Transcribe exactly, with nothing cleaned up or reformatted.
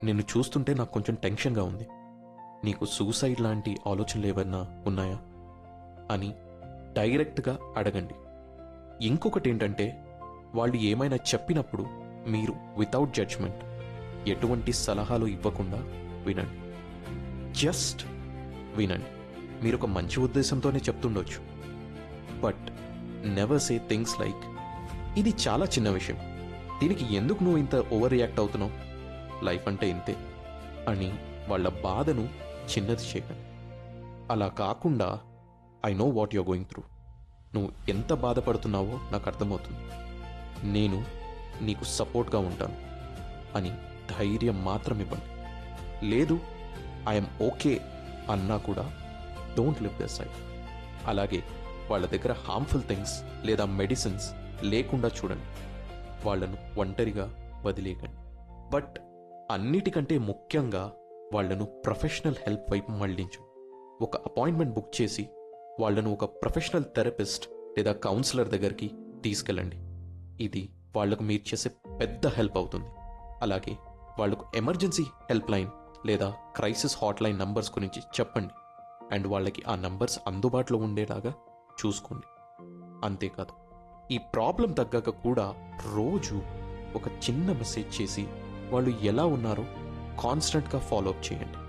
నిన్ను చూస్తుంటే నాకు కొంచెం టెన్షన్గా ఉంది. నీకు సూసైడ్ లాంటి ఆలోచనలు ఏవన్నా ఉన్నాయా అని డైరెక్ట్గా అడగండి. ఇంకొకటి ఏంటంటే, వాళ్ళు ఏమైనా చెప్పినప్పుడు మీరు వితౌట్ జడ్జ్మెంట్ ఎటువంటి సలహాలు ఇవ్వకుండా వినండి. జస్ట్ వినండి. మీరు ఒక మంచి ఉద్దేశంతోనే చెప్తుండొచ్చు, but never say things like ఇది చాలా చిన్న విషయం, దీనికి ఎందుకు నువ్వు ఇంత ఓవర్ రియాక్ట్ అవుతున్నావు, లైఫ్ అంటే ఇంతే అని వాళ్ళ బాధను చిన్నది చేయకండి. అలా కాకుండా I know what you're going through, నువ్వు ఎంత బాధపడుతున్నావో నాకు అర్థమవుతుంది, నేను నీకు సపోర్ట్గా ఉంటాను అని ధైర్యం మాత్రం ఇవ్వండి. లేదు ఐఎమ్ ఓకే అన్నా కూడా డోంట్ లివ్ దర్ సైడ్. అలాగే వాళ్ళ దగ్గర హార్మ్ఫుల్ థింగ్స్ లేదా మెడిసిన్స్ లేకుండా చూడండి, వాళ్ళను ఒంటరిగా వదిలేయకండి. బట్ అన్నిటికంటే ముఖ్యంగా వాళ్లను ప్రొఫెషనల్ హెల్ప్ వైపు మళ్లించు. ఒక అపాయింట్మెంట్ బుక్ చేసి వాళ్లను ఒక ప్రొఫెషనల్ థెరపిస్ట్ లేదా కౌన్సిలర్ దగ్గరికి తీసుకెళ్ళండి. ఇది వాళ్లకు మీరు చేసే పెద్ద హెల్ప్ అవుతుంది. అలాగే వాళ్లకు ఎమర్జెన్సీ హెల్ప్ లైన్ లేదా క్రైసిస్ హాట్ లైన్ నంబర్స్ గురించి చెప్పండి, అండ్ వాళ్ళకి ఆ నంబర్స్ అందుబాటులో ఉండేలాగా చూసుకోండి. అంతేకాదు, ఈ ప్రాబ్లం తగ్గాక కూడా రోజు ఒక చిన్న మెసేజ్ చేసి వాళ్ళు ఎలా ఉన్నారో కాన్స్టెంట్గా ఫాలో అప్ చేయండి.